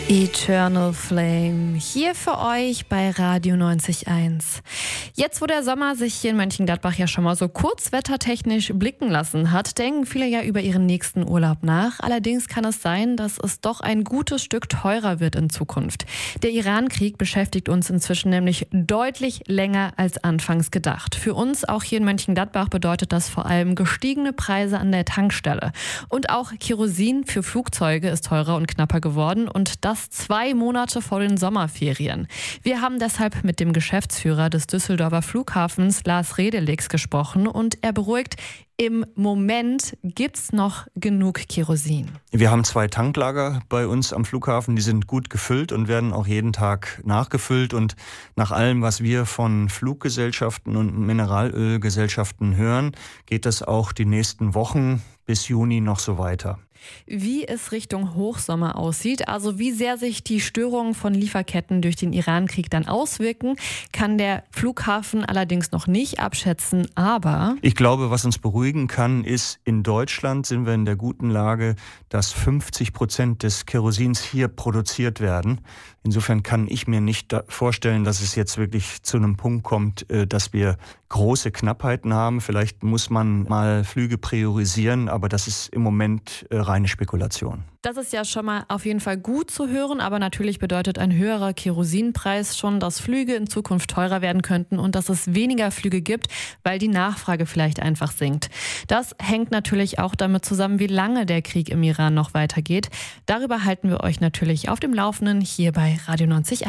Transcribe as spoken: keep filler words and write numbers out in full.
Eternal Flame, hier für euch bei Radio neunzig Komma eins. Jetzt, wo der Sommer sich hier in Mönchengladbach ja schon mal so kurzwettertechnisch blicken lassen hat, denken viele ja über ihren nächsten Urlaub nach. Allerdings kann es sein, dass es doch ein gutes Stück teurer wird in Zukunft. Der Iran-Krieg beschäftigt uns inzwischen nämlich deutlich länger als anfangs gedacht. Für uns, auch hier in Mönchengladbach, bedeutet das vor allem gestiegene Preise an der Tankstelle. Und auch Kerosin für Flugzeuge ist teurer und knapper geworden, und das zwei Monate vor den Sommerferien. Wir haben deshalb mit dem Geschäftsführer des Düsseldorfer Flughafens, Lars Redelix, gesprochen, und er beruhigt: Im Moment gibt's noch genug Kerosin. Wir haben zwei Tanklager bei uns am Flughafen, die sind gut gefüllt und werden auch jeden Tag nachgefüllt. Und nach allem, was wir von Fluggesellschaften und Mineralölgesellschaften hören, geht das auch die nächsten Wochen bis Juni noch so weiter. Wie es Richtung Hochsommer aussieht, also wie sehr sich die Störungen von Lieferketten durch den Iran-Krieg dann auswirken, kann der Flughafen allerdings noch nicht abschätzen. Aber ich glaube, was uns beruhigen kann, ist, in Deutschland sind wir in der guten Lage, dass fünfzig Prozent des Kerosins hier produziert werden. Insofern kann ich mir nicht vorstellen, dass es jetzt wirklich zu einem Punkt kommt, dass wir große Knappheiten haben. Vielleicht muss man mal Flüge priorisieren, aber das ist im Moment reine Spekulation. Das ist ja schon mal auf jeden Fall gut zu hören, aber natürlich bedeutet ein höherer Kerosinpreis schon, dass Flüge in Zukunft teurer werden könnten und dass es weniger Flüge gibt, weil die Nachfrage vielleicht einfach sinkt. Das hängt natürlich auch damit zusammen, wie lange der Krieg im Iran noch weitergeht. Darüber halten wir euch natürlich auf dem Laufenden hier bei Radio neunzig Komma eins.